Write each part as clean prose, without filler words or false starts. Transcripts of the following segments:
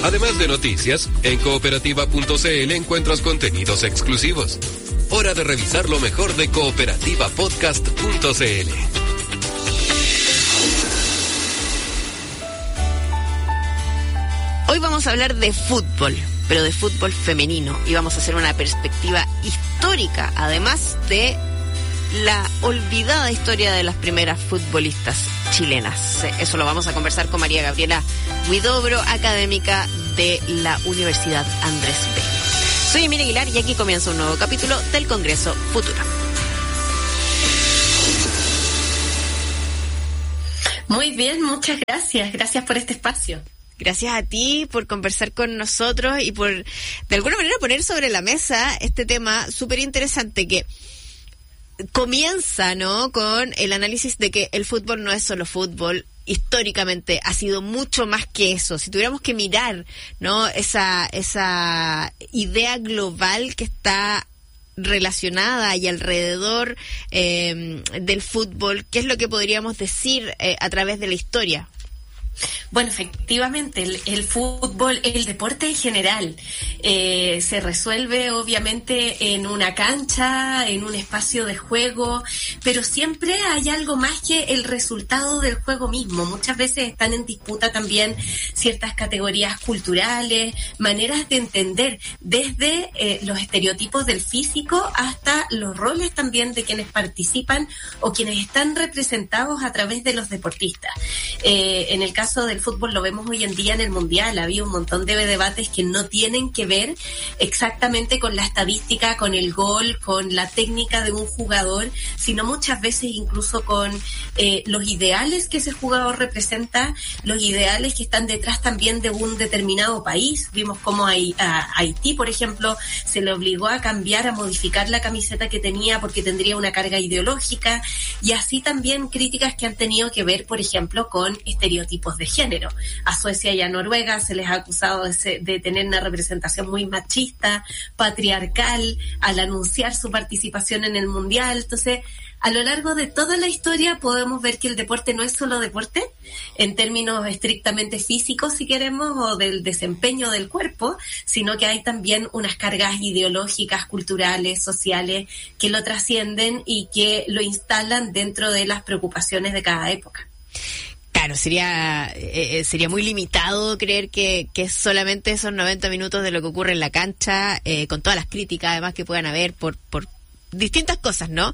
Además de noticias, en cooperativa.cl encuentras contenidos exclusivos. Hora de revisar lo mejor de cooperativapodcast.cl. Hoy vamos a hablar de fútbol, pero de fútbol femenino, y vamos a hacer una perspectiva histórica, además de la olvidada historia de las primeras futbolistas chilenas. Eso lo vamos a conversar con María Gabriela Huidobro, académica de la Universidad Andrés Bello. Soy Emilia Aguilar y aquí comienza un nuevo capítulo del Congreso Futuro. Muy bien, muchas gracias. Gracias por este espacio. Gracias a ti por conversar con nosotros y por, de alguna manera, poner sobre la mesa este tema súper interesante que comienza, ¿no?, con el análisis de que el fútbol no es solo fútbol. Históricamente ha sido mucho más que eso. Si tuviéramos que mirar, ¿no?, esa idea global que está relacionada y alrededor del fútbol, ¿qué es lo que podríamos decir a través de la historia? Bueno, efectivamente, el fútbol, el deporte en general, se resuelve obviamente en una cancha, en un espacio de juego, pero siempre hay algo más que el resultado del juego mismo. Muchas veces están en disputa también ciertas categorías culturales, maneras de entender, desde los estereotipos del físico hasta los roles también de quienes participan o quienes están representados a través de los deportistas. En el caso del fútbol lo vemos hoy en día en el Mundial. Había un montón de debates que no tienen que ver exactamente con la estadística, con el gol, con la técnica de un jugador, sino muchas veces incluso con los ideales que ese jugador representa, los ideales que están detrás también de un determinado país. Vimos cómo a Haití, por ejemplo, se le obligó a cambiar, a modificar la camiseta que tenía porque tendría una carga ideológica, y así también críticas que han tenido que ver, por ejemplo, con estereotipos de género. A Suecia y a Noruega se les ha acusado de tener una representación muy machista, patriarcal, al anunciar su participación en el Mundial. Entonces, a lo largo de toda la historia podemos ver que el deporte no es solo deporte, en términos estrictamente físicos, si queremos, o del desempeño del cuerpo, sino que hay también unas cargas ideológicas, culturales, sociales, que lo trascienden y que lo instalan dentro de las preocupaciones de cada época. Claro, sería muy limitado creer que solamente esos 90 minutos de lo que ocurre en la cancha, con todas las críticas además que puedan haber por distintas cosas, ¿no?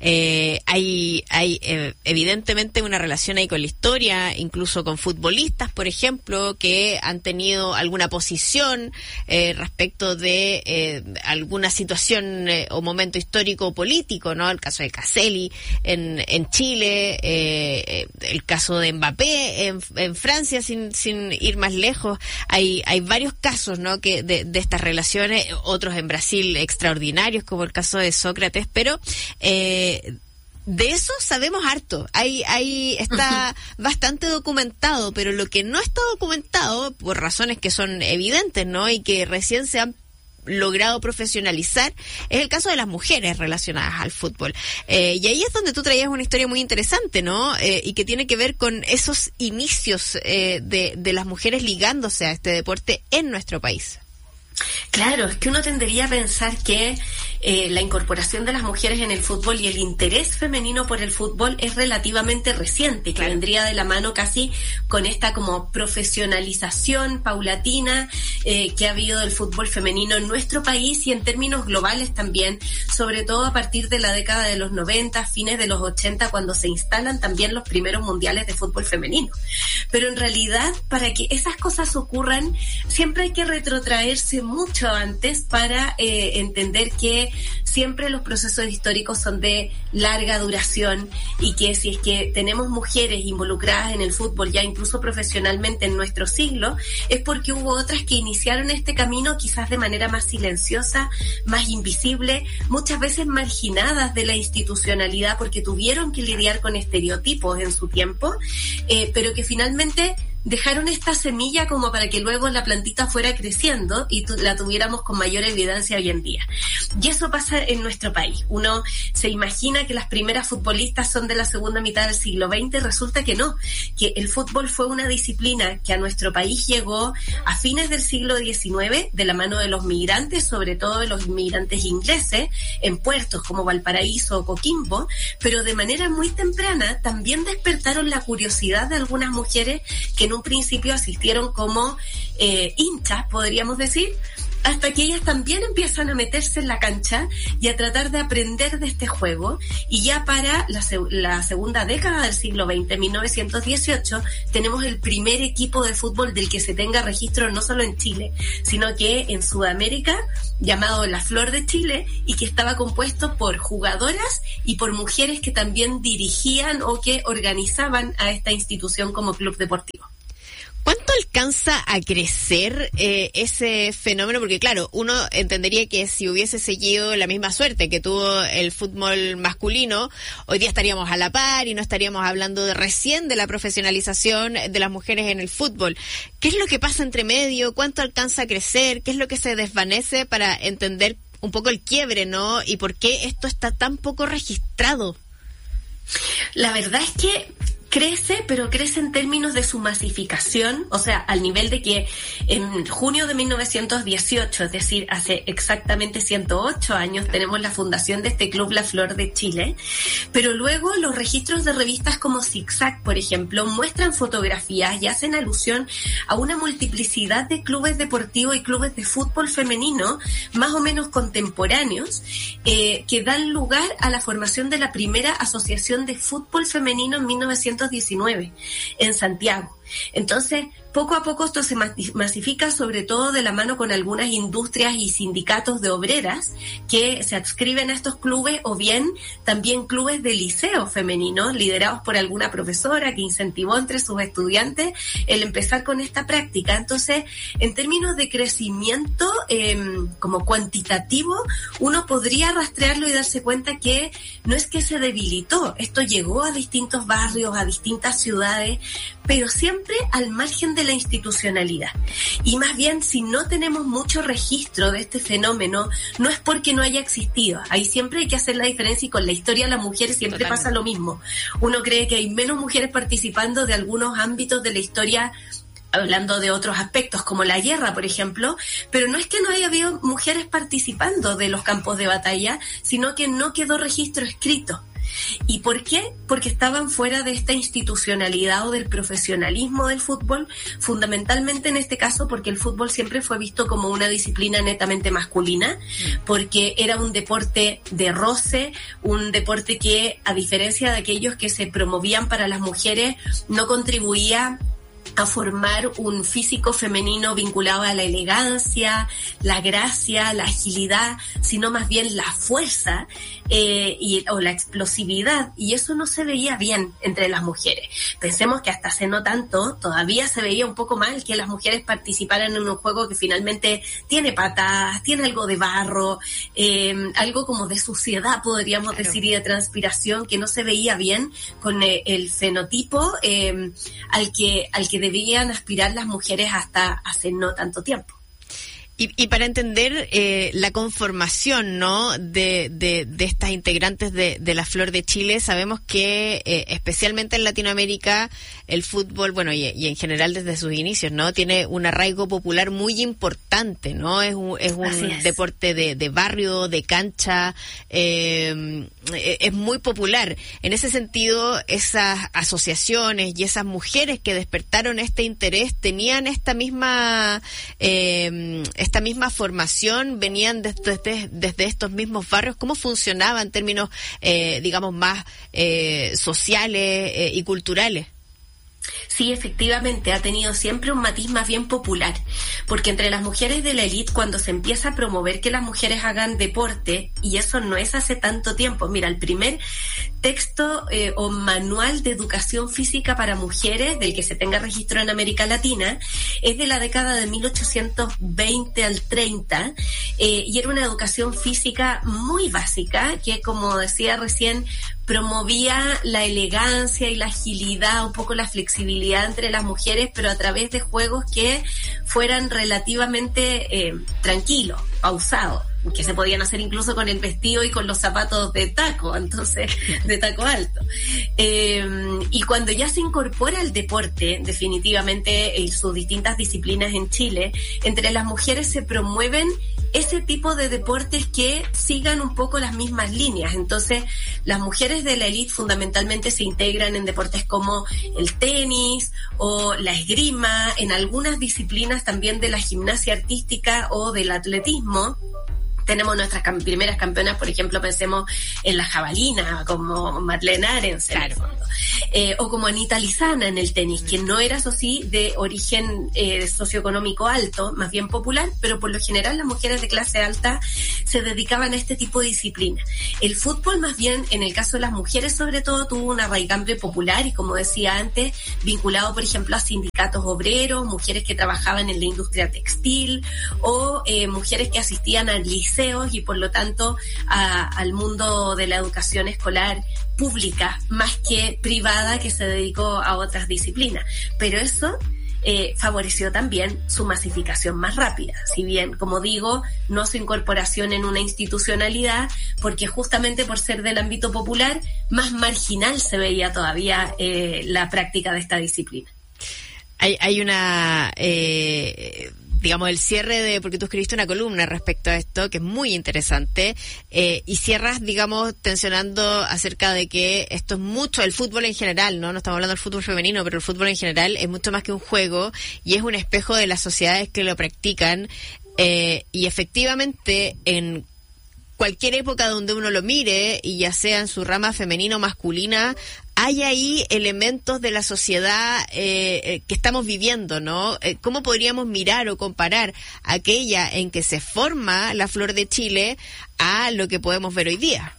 Hay evidentemente una relación ahí con la historia, incluso con futbolistas, por ejemplo, que han tenido alguna posición respecto de alguna situación o momento histórico o político, ¿no? El caso de Caselli en Chile, el caso de Mbappé en Francia, sin ir más lejos. Hay varios casos, ¿no?, que de estas relaciones, otros en Brasil extraordinarios, como el caso de Sócrates, pero de eso sabemos harto. Ahí está bastante documentado, pero lo que no está documentado, por razones que son evidentes, ¿no?, y que recién se han logrado profesionalizar, es el caso de las mujeres relacionadas al fútbol. Y ahí es donde tú traías una historia muy interesante, ¿no? Y que tiene que ver con esos inicios de las mujeres ligándose a este deporte en nuestro país. Claro, es que uno tendería a pensar que la incorporación de las mujeres en el fútbol y el interés femenino por el fútbol es relativamente reciente, que vendría de la mano casi con esta como profesionalización paulatina que ha habido del fútbol femenino en nuestro país y en términos globales también, sobre todo a partir de la década de los 90, fines de los 80, cuando se instalan también los primeros mundiales de fútbol femenino. Pero en realidad, para que esas cosas ocurran, siempre hay que retrotraerse mucho antes para entender que siempre los procesos históricos son de larga duración y que si es que tenemos mujeres involucradas en el fútbol ya incluso profesionalmente en nuestro siglo, es porque hubo otras que iniciaron este camino quizás de manera más silenciosa, más invisible, muchas veces marginadas de la institucionalidad porque tuvieron que lidiar con estereotipos en su tiempo, pero que finalmente dejaron esta semilla como para que luego la plantita fuera creciendo y la tuviéramos con mayor evidencia hoy en día. Y eso pasa en nuestro país. Uno se imagina que las primeras futbolistas son de la segunda mitad del siglo XX, resulta que no, que el fútbol fue una disciplina que a nuestro país llegó a fines del siglo XIX de la mano de los migrantes, sobre todo de los inmigrantes ingleses, en puertos como Valparaíso o Coquimbo, pero de manera muy temprana también despertaron la curiosidad de algunas mujeres que en un principio asistieron como hinchas, podríamos decir, hasta que ellas también empiezan a meterse en la cancha y a tratar de aprender de este juego. Y ya para la segunda década del siglo XX, 1918, tenemos el primer equipo de fútbol del que se tenga registro no solo en Chile, sino que en Sudamérica, llamado La Flor de Chile, y que estaba compuesto por jugadoras y por mujeres que también dirigían o que organizaban a esta institución como club deportivo. ¿Cuánto alcanza a crecer ese fenómeno? Porque claro, uno entendería que si hubiese seguido la misma suerte que tuvo el fútbol masculino, hoy día estaríamos a la par y no estaríamos hablando recién de la profesionalización de las mujeres en el fútbol. ¿Qué es lo que pasa entre medio? ¿Cuánto alcanza a crecer? ¿Qué es lo que se desvanece para entender un poco el quiebre, ¿no? Y por qué esto está tan poco registrado. La verdad es que crece, pero crece en términos de su masificación, o sea, al nivel de que en junio de 1918, es decir, hace exactamente 108 años, tenemos la fundación de este club La Flor de Chile, pero luego los registros de revistas como Zigzag, por ejemplo, muestran fotografías y hacen alusión a una multiplicidad de clubes deportivos y clubes de fútbol femenino, más o menos contemporáneos, que dan lugar a la formación de la primera asociación de fútbol femenino en 1919 en Santiago. Entonces, poco a poco esto se masifica, sobre todo de la mano con algunas industrias y sindicatos de obreras que se adscriben a estos clubes, o bien también clubes de liceo femenino liderados por alguna profesora que incentivó entre sus estudiantes el empezar con esta práctica. Entonces, en términos de crecimiento como cuantitativo, uno podría rastrearlo y darse cuenta que no es que se debilitó, esto llegó a distintos barrios, a distintas ciudades, pero siempre al margen de la institucionalidad. Y más bien, si no tenemos mucho registro de este fenómeno, no es porque no haya existido. Ahí siempre hay que hacer la diferencia, y con la historia de las mujeres siempre Totalmente. Pasa lo mismo. Uno cree que hay menos mujeres participando de algunos ámbitos de la historia, hablando de otros aspectos como la guerra, por ejemplo, pero no es que no haya habido mujeres participando de los campos de batalla, sino que no quedó registro escrito. ¿Y por qué? Porque estaban fuera de esta institucionalidad o del profesionalismo del fútbol, fundamentalmente en este caso porque el fútbol siempre fue visto como una disciplina netamente masculina, porque era un deporte de roce, un deporte que, a diferencia de aquellos que se promovían para las mujeres, no contribuía a formar un físico femenino vinculado a la elegancia, la gracia, la agilidad, sino más bien la fuerza o la explosividad, y eso no se veía bien entre las mujeres. Pensemos que hasta hace no tanto todavía se veía un poco mal que las mujeres participaran en un juego que finalmente tiene patas, tiene algo de barro, algo como de suciedad, podríamos decir, y de transpiración, que no se veía bien con el fenotipo al que debían aspirar las mujeres hasta hace no tanto tiempo. Y para entender la conformación, ¿no?, de estas integrantes de la Flor de Chile, sabemos que especialmente en Latinoamérica el fútbol, bueno, y en general desde sus inicios, ¿no?, tiene un arraigo popular muy importante, ¿no? Es un deporte de barrio, de cancha, es muy popular. En ese sentido, esas asociaciones y esas mujeres que despertaron este interés tenían esta misma formación, venían desde estos mismos barrios. ¿Cómo funcionaba en términos, digamos, más sociales y culturales? Sí, efectivamente, ha tenido siempre un matiz más bien popular, porque entre las mujeres de la élite, cuando se empieza a promover que las mujeres hagan deporte, y eso no es hace tanto tiempo, mira, el primer texto o manual de educación física para mujeres, del que se tenga registro en América Latina, es de la década de 1820 al 30, y era una educación física muy básica, que, como decía recién, promovía la elegancia y la agilidad, un poco la flexibilidad entre las mujeres, pero a través de juegos que fueran relativamente tranquilos, pausados, que se podían hacer incluso con el vestido y con los zapatos de taco, entonces, de taco alto. Y cuando ya se incorpora el deporte, definitivamente, y sus distintas disciplinas en Chile, entre las mujeres se promueven ese tipo de deportes que sigan un poco las mismas líneas. Entonces, las mujeres de la élite fundamentalmente se integran en deportes como el tenis o la esgrima, en algunas disciplinas también de la gimnasia artística o del atletismo. Tenemos nuestras primeras campeonas, por ejemplo, pensemos en la jabalina, como Madeleine Arens, claro. O como Anita Lizana en el tenis, que no era, eso sí, de origen socioeconómico alto, más bien popular, pero por lo general las mujeres de clase alta se dedicaban a este tipo de disciplina. El fútbol, más bien, en el caso de las mujeres, sobre todo, tuvo un arraigambre popular y, como decía antes, vinculado, por ejemplo, a sindicatos obreros, mujeres que trabajaban en la industria textil o mujeres que asistían al liceo y por lo tanto al mundo de la educación escolar pública más que privada, que se dedicó a otras disciplinas. Pero eso favoreció también su masificación más rápida, si bien, como digo, no su incorporación en una institucionalidad, porque justamente por ser del ámbito popular, más marginal se veía todavía la práctica de esta disciplina. Hay una... digamos, el cierre porque tú escribiste una columna respecto a esto, que es muy interesante, y cierras, digamos, tensionando acerca de que esto es mucho, el fútbol en general, no estamos hablando del fútbol femenino, pero el fútbol en general es mucho más que un juego, y es un espejo de las sociedades que lo practican, y efectivamente, en cualquier época donde uno lo mire, y ya sea en su rama femenina o masculina, hay ahí elementos de la sociedad que estamos viviendo, ¿no? ¿Cómo podríamos mirar o comparar aquella en que se forma la flor de Chile a lo que podemos ver hoy día?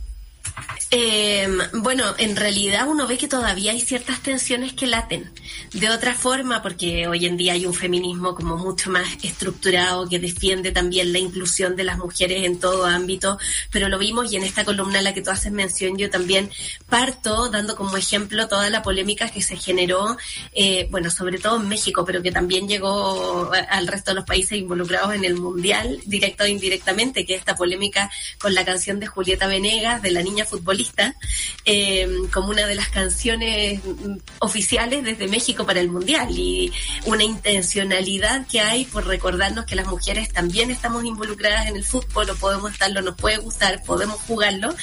Bueno, en realidad uno ve que todavía hay ciertas tensiones que laten. De otra forma, porque hoy en día hay un feminismo como mucho más estructurado que defiende también la inclusión de las mujeres en todo ámbito, pero lo vimos, y en esta columna a la que tú haces mención yo también parto dando como ejemplo toda la polémica que se generó, bueno, sobre todo en México, pero que también llegó al resto de los países involucrados en el Mundial, directa o indirectamente, que es esta polémica con la canción de Julieta Venegas, de la niña futbolista, como una de las canciones oficiales desde México para el Mundial, y una intencionalidad que hay por recordarnos que las mujeres también estamos involucradas en el fútbol, o podemos estarlo, nos puede gustar, podemos jugarlo,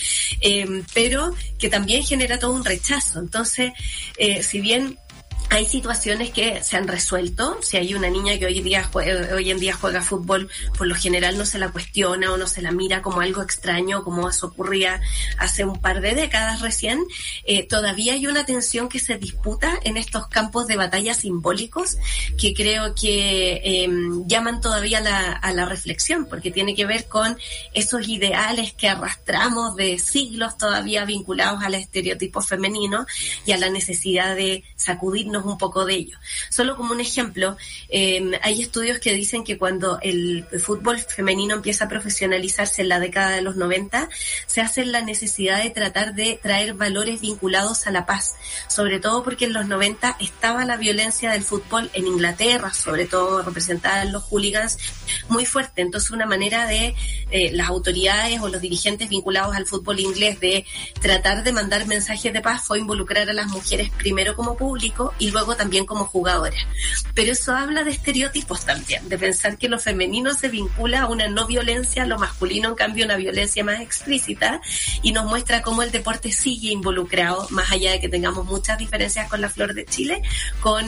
pero que también genera todo un rechazo. Entonces, si bien hay situaciones que se han resuelto. Si hay una niña que hoy en día juega fútbol, por lo general no se la cuestiona o no se la mira como algo extraño, como eso ocurría hace un par de décadas recién. Todavía hay una tensión que se disputa en estos campos de batalla simbólicos que creo que llaman todavía a la reflexión, porque tiene que ver con esos ideales que arrastramos de siglos todavía vinculados al estereotipo femenino y a la necesidad de sacudirnos un poco de ello. Solo como un ejemplo, hay estudios que dicen que cuando el fútbol femenino empieza a profesionalizarse en la década de los 90, se hace la necesidad de tratar de traer valores vinculados a la paz, sobre todo porque en los 90 estaba la violencia del fútbol en Inglaterra, sobre todo representada en los hooligans, muy fuerte. Entonces una manera de las autoridades o los dirigentes vinculados al fútbol inglés de tratar de mandar mensajes de paz fue involucrar a las mujeres primero como público y luego también como jugadoras. Pero eso habla de estereotipos también, de pensar que lo femenino se vincula a una no violencia, lo masculino en cambio una violencia más explícita, y nos muestra cómo el deporte sigue involucrado, más allá de que tengamos muchas diferencias con la Flor de Chile, con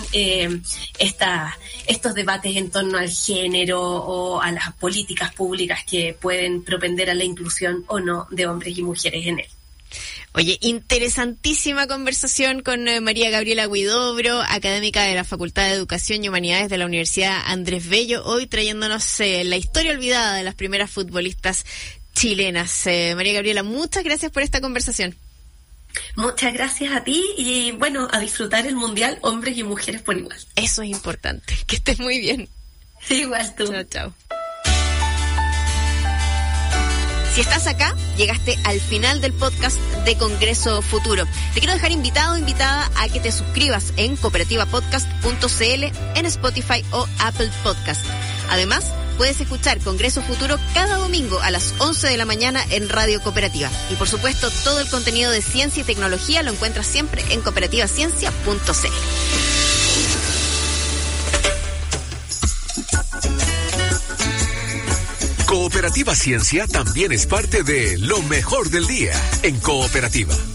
estos debates en torno al género o a las políticas públicas que pueden propender a la inclusión o no de hombres y mujeres en él. Oye, interesantísima conversación con María Gabriela Huidobro, académica de la Facultad de Educación y Humanidades de la Universidad Andrés Bello, hoy trayéndonos la historia olvidada de las primeras futbolistas chilenas. María Gabriela, muchas gracias por esta conversación. Muchas gracias a ti y bueno, a disfrutar el Mundial, hombres y mujeres por igual. Eso es importante, que estés muy bien. Igual tú. Chao, chao. Si estás acá, llegaste al final del podcast de Congreso Futuro. Te quiero dejar invitado o invitada a que te suscribas en cooperativapodcast.cl, en Spotify o Apple Podcast. Además, puedes escuchar Congreso Futuro cada domingo a las 11 de la mañana en Radio Cooperativa. Y por supuesto, todo el contenido de ciencia y tecnología lo encuentras siempre en cooperativaciencia.cl. Cooperativa Ciencia también es parte de lo mejor del día en Cooperativa.